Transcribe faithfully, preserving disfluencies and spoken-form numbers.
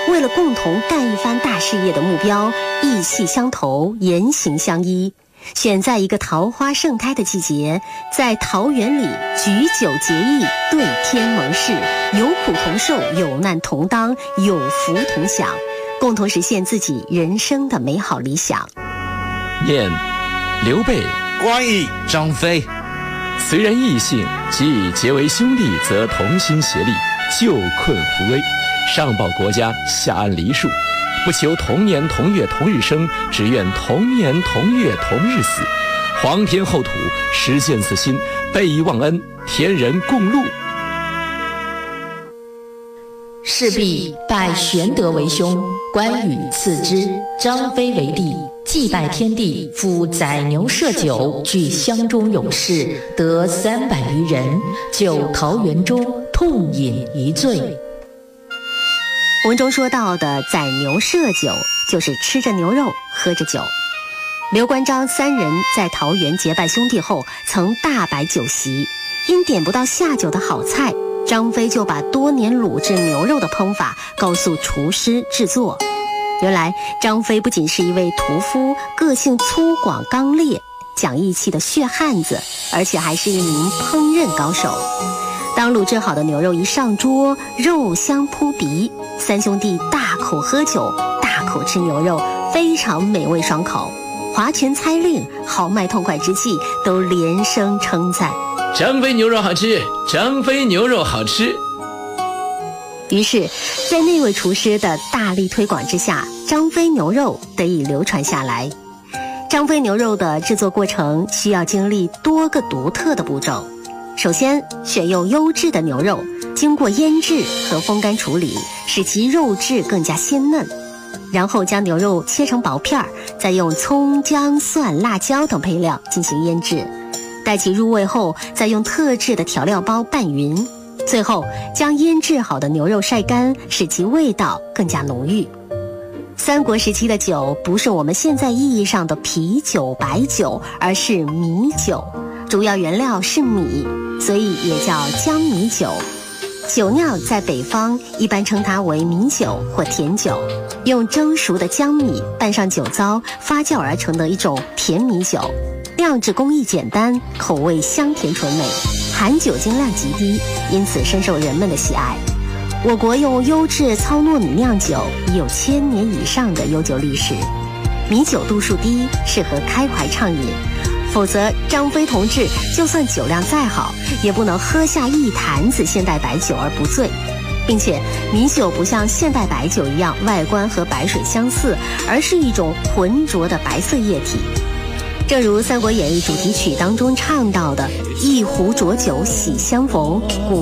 为了共同干一番大事业的目标，意气相投，言行相依。选在一个桃花盛开的季节，在桃园里举酒结义，对天盟誓，有苦同受，有难同当，有福同享，共同实现自己人生的美好理想。 念刘备、 关羽、 张飞，虽然异姓，既结为兄弟，则同心协力，救困扶危，上报国家，下安黎庶，不求同年同月同日生，只愿同年同月同日死。皇天厚土，实现此心，备以忘恩，天人共戮。 势必拜玄德为兄，关羽次之，张飞为弟，祭拜天地，赴宰牛设酒，聚乡中勇士，得三百余人，就桃园中痛饮一醉。 文中说到的宰牛设酒，就是吃着牛肉，喝着酒。刘关张三人在桃园结拜兄弟后，曾大摆酒席，因点不到下酒的好菜，张飞就把多年卤制牛肉的烹法告诉厨师制作。原来张飞不仅是一位屠夫，个性粗犷刚烈，讲义气的血汉子，而且还是一名烹饪高手。当卤制好的牛肉一上桌，肉香扑鼻，三兄弟大口喝酒，大口吃牛肉，非常美味爽口。划拳猜令，豪迈痛快之际，都连声称赞： 张飞牛肉好吃，张飞牛肉好吃。 于是在那位厨师的大力推广之下，张飞牛肉得以流传下来。张飞牛肉的制作过程需要经历多个独特的步骤。首先，选用优质的牛肉，经过腌制和风干处理，使其肉质更加鲜嫩。然后将牛肉切成薄片，再用葱、姜、蒜、辣椒等配料进行腌制，待其入味后，再用特制的调料包拌匀。最后将腌制好的牛肉晒干，使其味道更加浓郁。三国时期的酒不是我们现在意义上的啤酒、白酒，而是米酒，主要原料是米，所以也叫江米酒。酒酿在北方一般称它为米酒或甜酒，用蒸熟的江米拌上酒糟发酵而成的一种甜米酒，酿制工艺简单，口味香甜纯美，含酒精量极低，因此深受人们的喜爱。我国用优质糙糯米酿酒已有千年以上的悠久历史。米酒度数低，适合开怀畅饮，否则张飞同志就算酒量再好，也不能喝下一坛子现代白酒而不醉。并且米酒不像现代白酒一样外观和白水相似，而是一种浑浊的白色液体。正如《三国演义》主题曲当中唱到的：一壶浊酒喜相逢，古